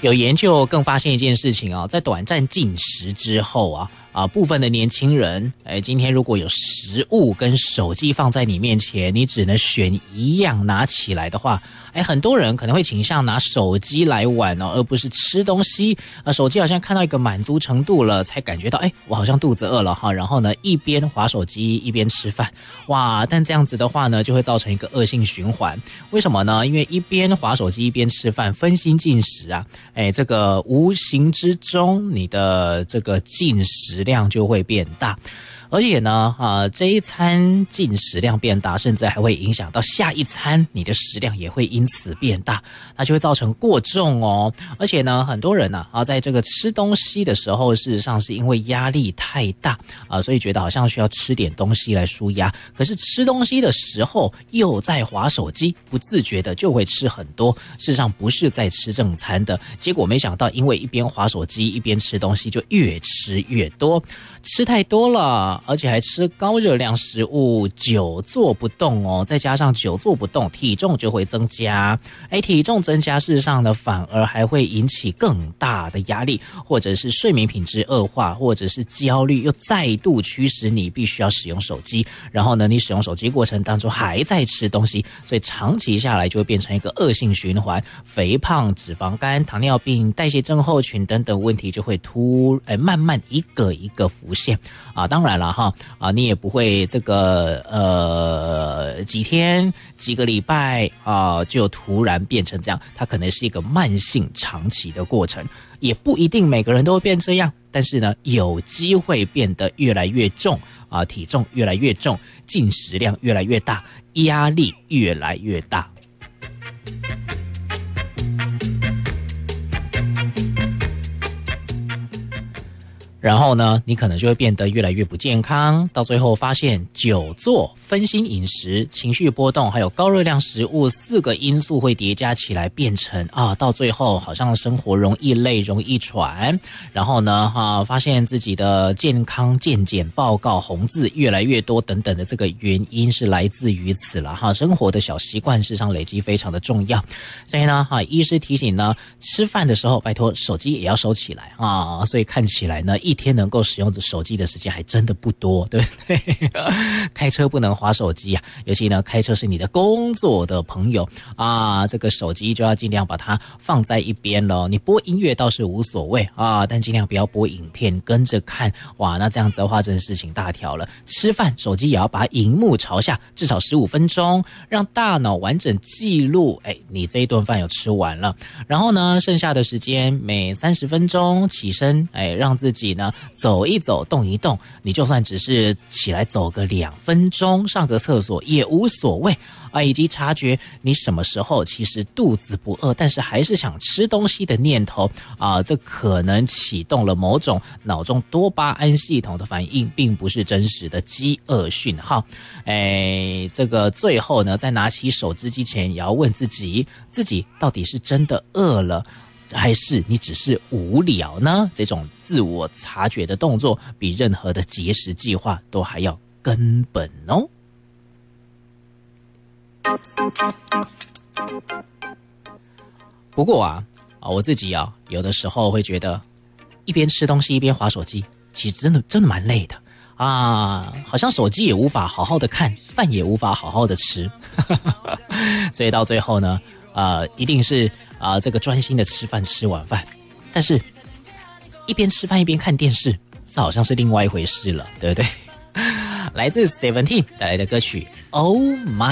有研究更发现一件事情啊，在短暂禁食之后部分的年轻人，今天如果有食物跟手机放在你面前，你只能选一样拿起来的话，很多人可能会倾向拿手机来玩而不是吃东西。手机好像看到一个满足程度了，才感觉到我好像肚子饿了哈，然后呢一边滑手机一边吃饭，哇！但这样子的话呢，就会造成一个恶性循环。为什么呢？因为一边滑手机一边吃饭，分心进食这个无形之中你的这个进食量就会变大。而且呢，这一餐进食量变大，甚至还会影响到下一餐，你的食量也会因此变大，那就会造成过重哦。而且呢，很多人在这个吃东西的时候，事实上是因为压力太大所以觉得好像需要吃点东西来抒压。可是吃东西的时候又在滑手机，不自觉的就会吃很多，事实上不是在吃正餐的。结果没想到，因为一边滑手机一边吃东西，就越吃越多，吃太多了。而且还吃高热量食物，久坐不动再加上久坐不动，体重就会增加。体重增加，事实上呢，反而还会引起更大的压力，或者是睡眠品质恶化，或者是焦虑，又再度驱使你必须要使用手机。然后呢，你使用手机过程当中还在吃东西，所以长期下来就会变成一个恶性循环，肥胖、脂肪肝、糖尿病、代谢症候群等等问题就会慢慢一个一个浮现当然了你也不会这个几天几个礼拜就突然变成这样，它可能是一个慢性长期的过程，也不一定每个人都会变这样，但是呢，有机会变得越来越重体重越来越重，进食量越来越大，压力越来越大。然后呢，你可能就会变得越来越不健康，到最后发现久坐、分心饮食、情绪波动，还有高热量食物4个因素会叠加起来，变成到最后好像生活容易累、容易喘。然后呢，发现自己的健康健检报告红字越来越多等等的这个原因是来自于此了生活的小习惯事实上累积非常的重要。所以呢，医师提醒呢，吃饭的时候拜托手机也要收起来所以看起来呢，一天能够使用手机的时间还真的不多，对不对？开车不能滑手机尤其呢，开车是你的工作的朋友这个手机就要尽量把它放在一边了。你播音乐倒是无所谓但尽量不要播影片跟着看，哇，那这样子的话真的事情大条了。吃饭手机也要把荧幕朝下，至少15分钟，让大脑完整记录你这一顿饭有吃完了。然后呢，剩下的时间每30分钟起身让自己呢走一走，动一动，你就算只是起来走个2分钟，上个厕所也无所谓以及察觉你什么时候其实肚子不饿，但是还是想吃东西的念头这可能启动了某种脑中多巴胺系统的反应，并不是真实的饥饿讯号。这个最后呢，在拿起手机之前也要问自己到底是真的饿了，还是你只是无聊呢？这种自我察觉的动作，比任何的节食计划都还要根本哦。不过我自己有的时候会觉得，一边吃东西一边滑手机，其实真的蛮累的好像手机也无法好好的看，饭也无法好好的吃，所以到最后呢，一定是这个专心的吃饭，吃晚饭，但是一边吃饭一边看电视，这好像是另外一回事了，对不对？来自 Seventeen 带来的歌曲 Oh My